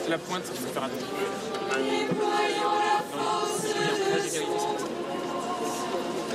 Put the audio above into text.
la pointe, il faut faire attention. Non, non, c'est bien. Là, j'ai vérifié ça.